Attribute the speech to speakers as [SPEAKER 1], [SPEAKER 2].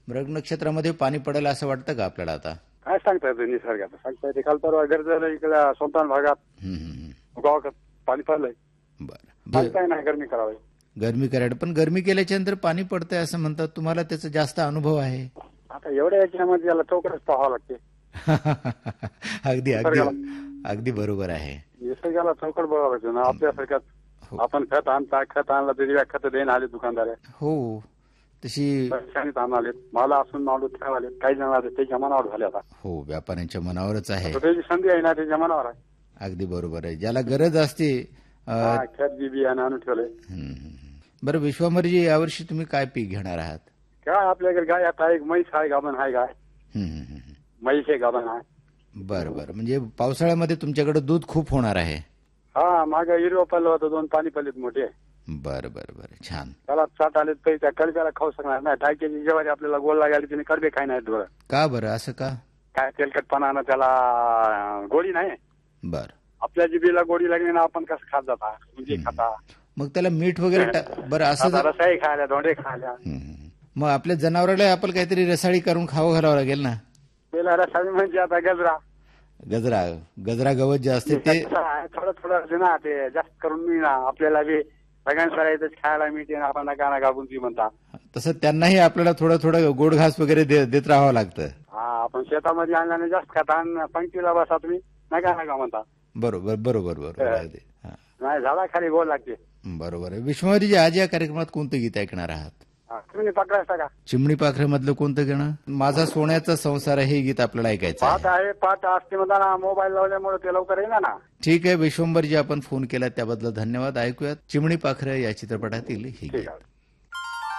[SPEAKER 1] मृग नक्षत्रामध्ये पाणी पडेल असं वाटतं का आपल्याला आता?
[SPEAKER 2] काय सांगता येतं निसर्गाचं, सांगता येते. काल परवा गरजेला इकडे सोमतान भागात गावात पाणी पडलंय.
[SPEAKER 1] बरं,
[SPEAKER 2] काय नाही गरमी करावी.
[SPEAKER 1] गरमी करायला पण गरमी केल्याच्या नंतर पाणी पडतंय असं म्हणतात. तुम्हाला त्याचा जास्त अनुभव आहे?
[SPEAKER 2] आता एवढ्या याच्यामध्ये याला चौकडेच पाहावं लागते.
[SPEAKER 1] अगदी अगदी अगदी बरोबर आहे.
[SPEAKER 2] निसर्गाला चौकड बघावं लागते ना. आपल्यासारख्यात आपण खत आणला तरी खत देणं आले दुकानदार.
[SPEAKER 1] हो, तशी
[SPEAKER 2] आणाले मला असून मांडू ठेवाले. काही जण त्याच्या मनावर झाले आता.
[SPEAKER 1] हो, व्यापाऱ्यांच्या मनावरच आहे.
[SPEAKER 2] त्याची संधी आहे ना, त्याच्या मनावर आहे.
[SPEAKER 1] अगदी बरोबर आहे. ज्याला गरज असते
[SPEAKER 2] खत बियाणे आणून ठेवले.
[SPEAKER 1] बरं विश्वामरजी, यावर्षी तुम्ही काय पीक घेणार आहात?
[SPEAKER 2] काय आपल्याकडे गाय आता एक म्हैस आहे, गाभण आहे. गाय म्हैस आहे, गाभण आहे.
[SPEAKER 1] बरं बरं, म्हणजे पावसाळ्यामध्ये तुमच्याकडे दूध खूप होणार आहे.
[SPEAKER 2] हा, मागे हिरवा पडलं होतं, 2 पाणी पडलेत मोठे.
[SPEAKER 1] बरं बरं बरं, छान.
[SPEAKER 2] त्याला चाट आले तरी त्या कडब्याला खाऊ शकणार नाही. टाकीची जेव्हा आपल्याला गोल लागायला तिने कडबे खाय नाहीत. बरं
[SPEAKER 1] का? बरं असं का?
[SPEAKER 2] काय तेलकटपणानं त्याला गोडी नाही.
[SPEAKER 1] बर,
[SPEAKER 2] आपल्या जिभेला गोडी लागली ना, आपण कसं खात जाता म्हणजे खाता.
[SPEAKER 1] मग त्याला मीठ वगैरे बरं असं
[SPEAKER 2] रसाई खायला, धोंडे खायला.
[SPEAKER 1] मग आपल्या जनावराला आपण काहीतरी रसाळी करून खावं घालावं लागेल ना.
[SPEAKER 2] त्याला रसाळी म्हणजे आता गजरा
[SPEAKER 1] गजरा गजरा गवत जे असते ते
[SPEAKER 2] थोडं थोडं ना, ते जास्त करून मी ना आपल्याला बी सगळ्यांना खायला मिळते ना. आपण नका नका बुंदी म्हणता
[SPEAKER 1] तसं त्यांनाही आपल्याला थोडं थोडं गोड घास वगैरे देत राहावं लागतं.
[SPEAKER 2] हा, आपण शेतामध्ये आणल्याने जास्त खाता. पंक्तीला बसा तुम्ही नका नका म्हणता.
[SPEAKER 1] बरोबर बरोबर बरोबर,
[SPEAKER 2] नाही झाला खाली गोड लागते.
[SPEAKER 1] बरोबर आहे. विश्वमरीजी, आज या कार्यक्रमात कोणतं गीत ऐकणार आहात?
[SPEAKER 2] चिमणी पाखरा का?
[SPEAKER 1] चिमणी पाखरे मधलं कोणतं गाणं? माझा सोन्याचा संसार हे गीत आपल्याला ऐकायचं
[SPEAKER 2] पाठ आहे. पाठ असते म्हणता ना, मोबाईल लावल्यामुळे ते लवकर येणार ना.
[SPEAKER 1] ठीक आहे विश्वंभरजी, आपण फोन केला त्याबद्दल धन्यवाद. ऐकूयात चिमणी पाखरं या चित्रपटातील हे गीत.